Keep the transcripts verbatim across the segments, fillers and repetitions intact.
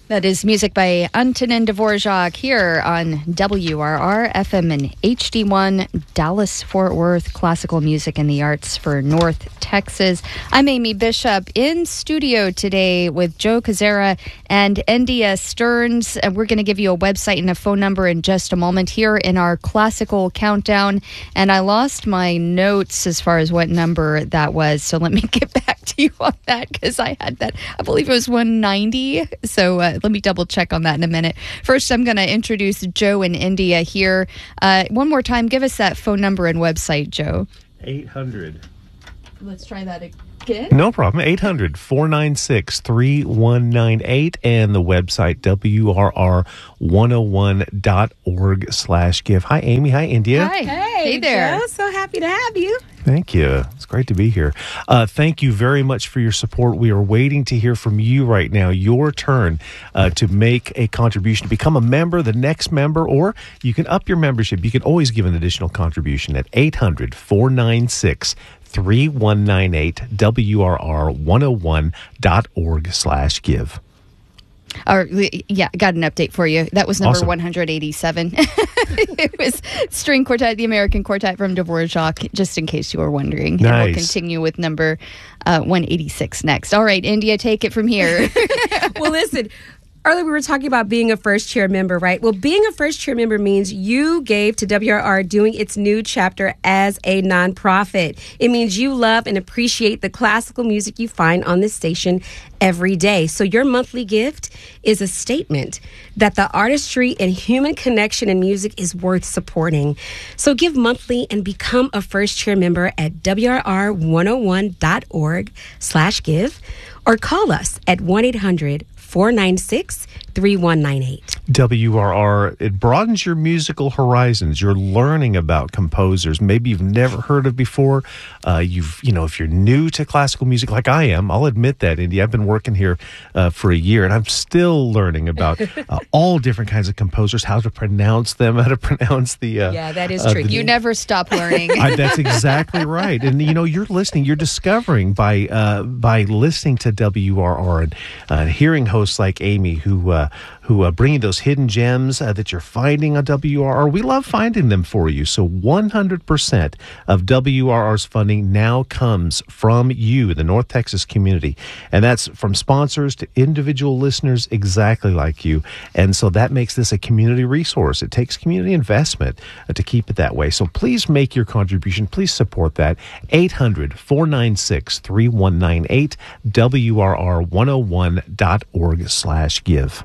That is music by Antonin Dvorak here on W R R F M and H D one, Dallas-Fort Worth, classical music and the arts for North Texas. I'm Amy Bishop in studio today with Joe Cazzera and India Stearns. And we're going to give you a website and a phone number in just a moment here in our classical countdown. And I lost my notes as far as what number that was. So let me get back to you on that because I had that. I believe it was one ninety. So uh, let me double check on that in a minute. First, I'm going to introduce Joe in India here. Uh, one more time, give us that phone number and website, Joe. eight hundred. Let's try that again. No problem. eight hundred, four nine six, three one nine eight and the website W R R one oh one dot org slash give. Hi, Amy. Hi, India. Hi. Hey, Hey there. Joe, so happy to have you. Thank you. It's great to be here. Uh, thank you very much for your support. We are waiting to hear from you right now. Your turn uh, to make a contribution, to become a member, the next member, or you can up your membership. You can always give an additional contribution at eight hundred, four nine six, three one nine eight, W R R one oh one dot org slash give. Or, yeah, got an update for you. That was number Awesome. one hundred eighty-seven. It was string quartet, the American quartet from Dvorak, just in case you were wondering. And Nice. we'll continue with number uh, one eighty-six next. All right, India, take it from here. Well, listen, earlier we were talking about being a first chair member, right? Well, being a first chair member means you gave to W R R doing its new chapter as a nonprofit. It means you love and appreciate the classical music you find on this station every day. So your monthly gift is a statement that the artistry and human connection in music is worth supporting. So give monthly and become a first chair member at W R R one oh one dot org slash give or call us at one eight hundred, four nine six, three one nine eight. W R R, it broadens your musical horizons. You're learning about composers maybe you've never heard of before. Uh, you've, you know, if you're new to classical music like I am, I'll admit that, Indy. I've been working here uh, for a year, and I'm still learning about uh, all different kinds of composers, how to pronounce them, how to pronounce the... Uh, Yeah, that is uh, tricky. the- You never stop learning. I, that's exactly right. And, you know, you're listening, you're discovering by uh, by listening to W R R and uh, hearing hosts like Amy who uh, who uh, bring you those hidden gems uh, that you're finding on W R R. We love finding them for you. So one hundred percent of W R R's funding now comes from you, the North Texas community. And that's from sponsors to individual listeners exactly like you. And so that makes this a community resource. It takes community investment uh, to keep it that way. So please make your contribution. Please support that. eight hundred, four nine six, three one nine eight, W R R one oh one dot org slash give.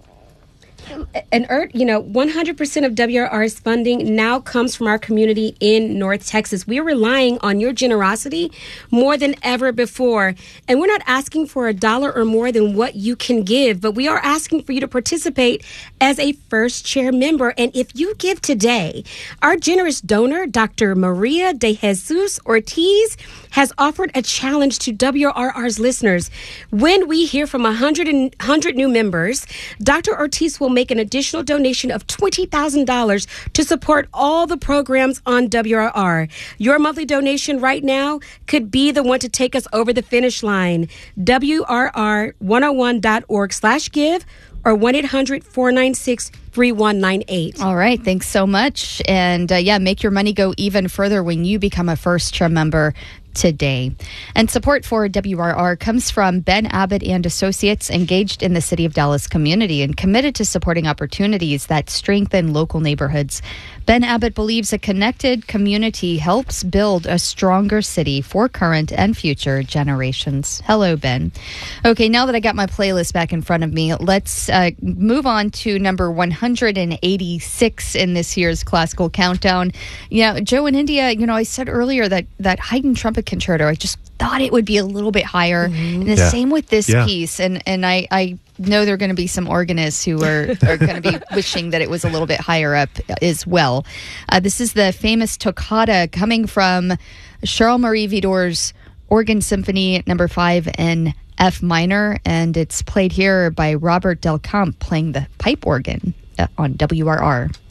And, Ert, you know, one hundred percent of W R R's funding now comes from our community in North Texas. We are relying on your generosity more than ever before. And we're not asking for a dollar or more than what you can give, but we are asking for you to participate as a first chair member. And if you give today, our generous donor, Doctor Maria de Jesus Ortiz, has offered a challenge to W R R's listeners. When we hear from one hundred, and, one hundred new members, Doctor Ortiz will make an additional donation of twenty thousand dollars to support all the programs on W R R. Your monthly donation right now could be the one to take us over the finish line. W R R one oh one dot org slash give or one eight hundred, four nine six, three one nine eight. All right. Thanks so much. And uh, yeah, make your money go even further when you become a first chair member today. And support for W R R comes from Ben Abbott and Associates, engaged in the City of Dallas community and committed to supporting opportunities that strengthen local neighborhoods. Ben Abbott believes a connected community helps build a stronger city for current and future generations. Hello, Ben. Okay, now that I got my playlist back in front of me, let's uh, move on to number one hundred eighty-six in this year's classical countdown. You know, Joe in India, you know, I said earlier that that Haydn trumpet concerto, I just thought it would be a little bit higher. Mm-hmm. And the Yeah. same with this Yeah. piece. And and I, I know there are going to be some organists who are, are going to be wishing that it was a little bit higher up as well. Uh, this is the famous toccata coming from Charles Marie Widor's Organ Symphony number five in F minor, and it's played here by Robert Del Camp playing the pipe organ uh, on W R R.